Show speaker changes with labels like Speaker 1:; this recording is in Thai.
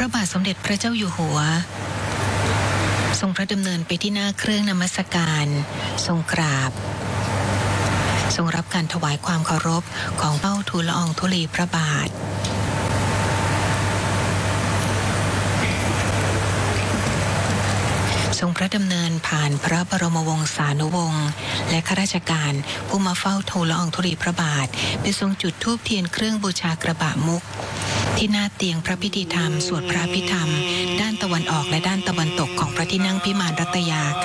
Speaker 1: ระบาทสมเด็จพระเจ้าอยู่หัวทรงพระดำเนินไปที่หน้าเครื่องนมัสการทรงกราบทรงรับการถวายความเคารพของเป้าทูลละอองธุลีพระบาททรงพระดำเนินผ่านพระบรมวงศานุวงศ์และข้าราชการผู้มาเฝ้าทูลละอองธุลีพระบาทไปทรงจุดธูปเทียนเครื่องบูชากระบะมุกที่หน้าเตียงพระพิธีธรรมสวดพระพิธรรมด้านตะวันออกและด้านตะวันตกของพระที่นั่งพิมานรัตยา